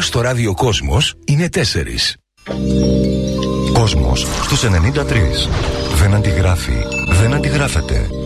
στο ράδιο Κόσμος είναι 4. Κόσμος στους 93. Δεν αντιγράφει, δεν αντιγράφεται.